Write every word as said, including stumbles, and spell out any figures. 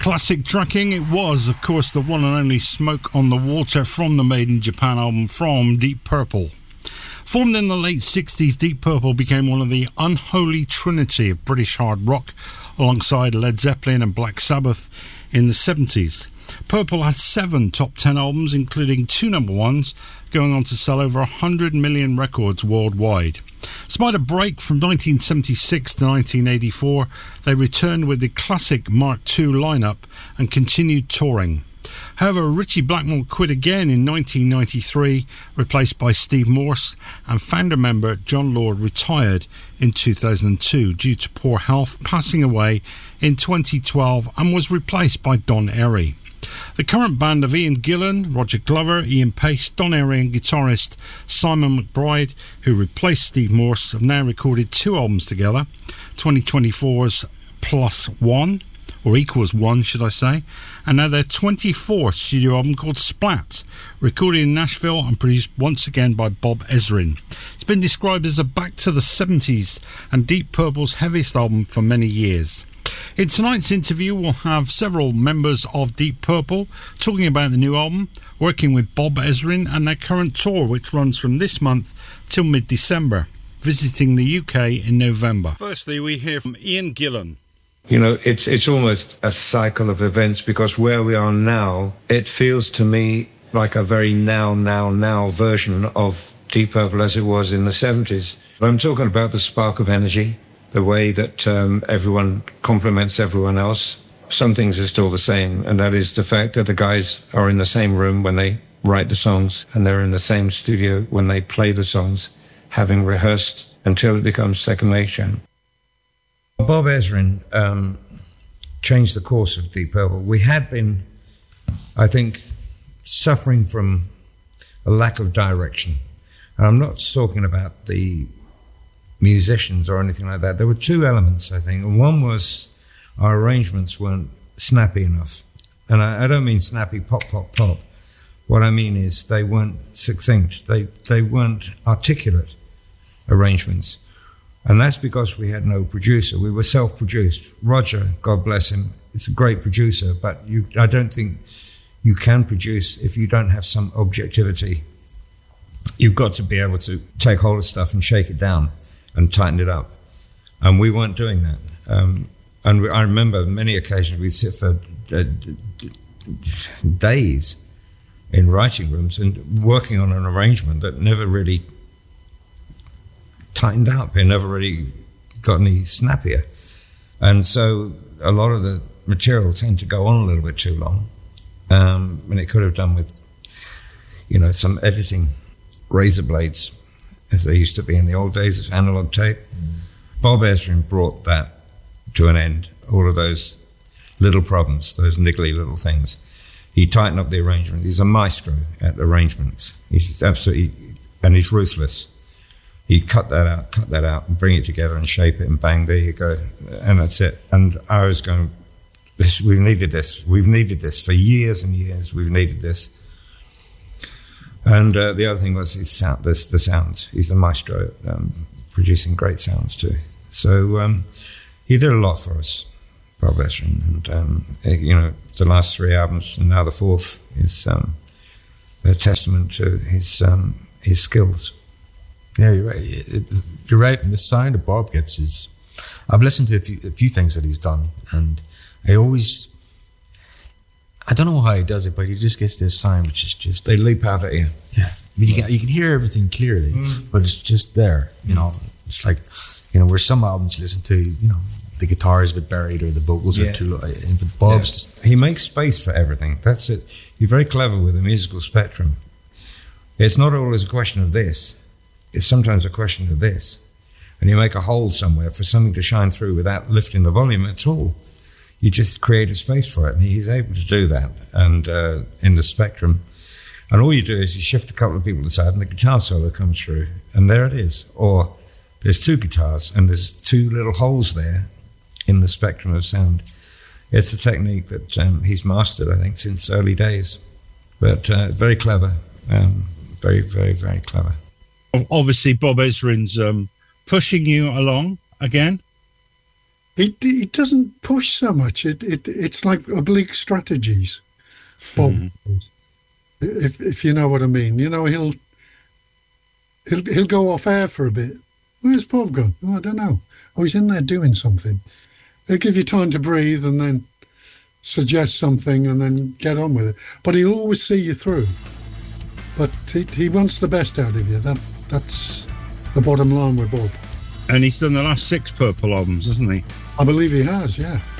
Classic tracking, it was, of course, the one and only Smoke on the Water from the Made in Japan album from Deep Purple. Formed in the late sixties, Deep Purple became one of the unholy trinity of British hard rock, alongside Led Zeppelin and Black Sabbath in the seventies. Purple has seven top ten albums, including two number ones, going on to sell over one hundred million records worldwide. Despite a break from nineteen seventy-six to nineteen eighty-four, they returned with the classic Mark two lineup and continued touring. However, Ritchie Blackmore quit again in nineteen ninety-three, replaced by Steve Morse, and founder member John Lord retired in two thousand two due to poor health, passing away in twenty twelve, and was replaced by Don Airey. The current band of Ian Gillan, Roger Glover, Ian Pace, Don Airey and guitarist Simon McBride, who replaced Steve Morse, have now recorded two albums together, twenty twenty-four's Plus One, or Equals One, should I say, and now their twenty-fourth studio album called Splat, recorded in Nashville and produced once again by Bob Ezrin. It's been described as a back to the seventies and Deep Purple's heaviest album for many years. In tonight's interview, we'll have several members of Deep Purple talking about the new album, working with Bob Ezrin, and their current tour, which runs from this month till mid-December, visiting the U K in November. Firstly, we hear from Ian Gillan. You know, it's it's almost a cycle of events, because where we are now, it feels to me like a very now, now, now version of Deep Purple as it was in the seventies. I'm talking about the spark of energy, the way that um, everyone compliments everyone else. Some things are still the same, and that is the fact that the guys are in the same room when they write the songs, and they're in the same studio when they play the songs, having rehearsed until it becomes second nature. Bob Ezrin um, changed the course of Deep Purple. We had been, I think, suffering from a lack of direction. And I'm not talking about the musicians or anything like that. There were two elements, I think. And one was our arrangements weren't snappy enough. And I, I don't mean snappy pop, pop, pop. What I mean is they weren't succinct. They, they weren't articulate arrangements. And that's because we had no producer. We were self-produced. Roger, God bless him, is a great producer, but you, I don't think you can produce if you don't have some objectivity. You've got to be able to take hold of stuff and shake it down and tighten it up. And we weren't doing that. Um, and we, I remember many occasions we'd sit for uh, days in writing rooms and working on an arrangement that never really tightened up. It never really got any snappier. And so a lot of the material tend to go on a little bit too long. Um, and it could have done with, you know, some editing razor blades, as they used to be in the old days of analog tape. Mm. Bob Ezrin brought that to an end, all of those little problems, those niggly little things. He tightened up the arrangement. He's a maestro at arrangements. He's absolutely, and he's ruthless. He'd cut that out, cut that out, and bring it together and shape it, and bang, there you go. And that's it. And I was going, this, we've needed this. We've needed this for years and years. We've needed this. And uh, the other thing was his sound, this, the sounds. He's a maestro at um, producing great sounds too. So um, he did a lot for us, Bob Ezrin. And, um, you know, the last three albums, and now the fourth, is um, a testament to his um, his skills. Yeah, you're right. It, you're right. And the sound that Bob gets is, I've listened to a few, a few things that he's done, and I always, I don't know how he does it, but he just gets this sound which is just, they leap out at you. Yeah, I mean, you can you can hear everything clearly, mm. but it's just there. You know, it's like, you know, where some albums you listen to, you know, the guitar is a bit buried or the vocals yeah. are too low. But Bob's yeah. just, he makes space for everything. That's it. You're very clever with the musical spectrum. It's not always a question of this. It's sometimes a question of this. And you make a hole somewhere for something to shine through without lifting the volume at all. You just create a space for it. And he's able to do that. And uh, in the spectrum. And all you do is you shift a couple of people aside and the guitar solo comes through. And there it is. Or there's two guitars and there's two little holes there in the spectrum of sound. It's a technique that um, he's mastered, I think, since early days. But uh, very clever. Um, very, very, very clever. Obviously, Bob Ezrin's um, pushing you along again. he he doesn't push so much. It it it's like oblique strategies. Bob, mm-hmm. if if you know what I mean, you know he'll he'll he'll go off air for a bit. Where's Bob gone? Oh, I don't know. Oh, he's in there doing something. He'll give you time to breathe and then suggest something and then get on with it. But he'll always see you through. But he he wants the best out of you. That that's the bottom line with Bob. And he's done the last six Purple albums, hasn't he? I believe he has, yeah.